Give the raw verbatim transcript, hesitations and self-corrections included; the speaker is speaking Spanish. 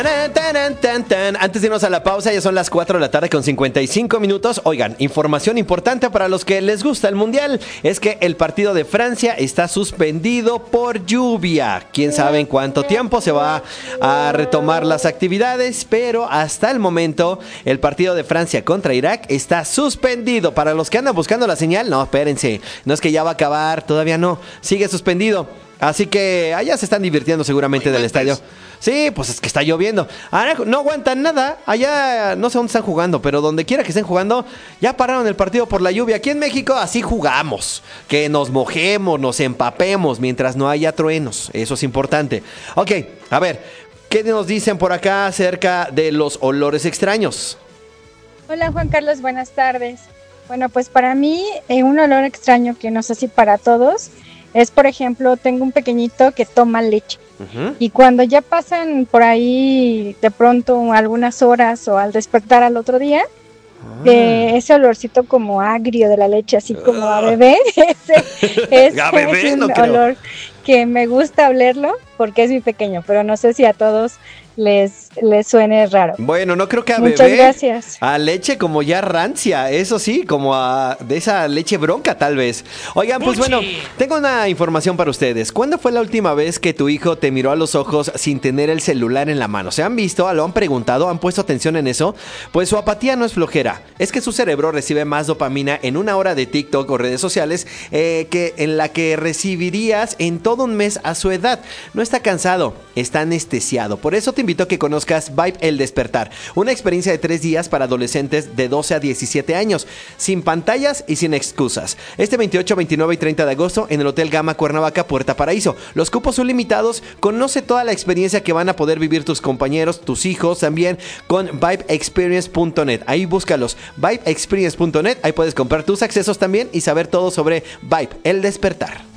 Tan, tan, tan, tan. Antes de irnos a la pausa, ya son las cuatro de la tarde con cincuenta y cinco minutos. Oigan, información importante para los que les gusta el Mundial. Es que el partido de Francia está suspendido por lluvia. Quién sabe en cuánto tiempo se va a retomar las actividades, pero hasta el momento el partido de Francia contra Irak está suspendido. Para los que andan buscando la señal, no, espérense, no es que ya va a acabar, todavía no, sigue suspendido. Así que allá se están divirtiendo seguramente del estadio. Sí, pues es que está lloviendo. Ahora no aguantan nada. Allá no sé dónde están jugando, pero donde quiera que estén jugando, ya pararon el partido por la lluvia. Aquí en México así jugamos. Que nos mojemos, nos empapemos mientras no haya truenos. Eso es importante. Ok, a ver, ¿qué nos dicen por acá acerca de los olores extraños? Hola Juan Carlos, buenas tardes. Bueno, pues para mí eh, un olor extraño que no sé si para todos es, por ejemplo, tengo un pequeñito que toma leche. Uh-huh. Y cuando ya pasan por ahí de pronto algunas horas o al despertar al otro día, ah. eh, ese olorcito como agrio de la leche, así como a bebé, ese, ese a bebé, es un no olor que me gusta olerlo porque es muy pequeño, pero no sé si a todos les, les suene raro. Bueno, no creo que a Muchas bebé. Gracias. A leche como ya rancia, eso sí, como a de esa leche bronca tal vez. Oigan, pues bueno, tengo una información para ustedes. ¿Cuándo fue la última vez que tu hijo te miró a los ojos sin tener el celular en la mano? ¿Se han visto? ¿Lo han preguntado? ¿Han puesto atención en eso? Pues su apatía no es flojera. Es que su cerebro recibe más dopamina en una hora de TikTok o redes sociales eh, que en la que recibirías en todo un mes a su edad. No está cansado, está anestesiado. Por eso te invito a que conozcas Vibe El Despertar, una experiencia de tres días para adolescentes de doce a diecisiete años, sin pantallas y sin excusas. Este veintiocho, veintinueve y treinta de agosto en el Hotel Gama Cuernavaca, Puerta Paraíso. Los cupos son limitados. Conoce toda la experiencia que van a poder vivir tus compañeros, tus hijos también con vibe experience punto net. Ahí búscalos, vibe experience punto net. Ahí puedes comprar tus accesos también y saber todo sobre Vibe El Despertar.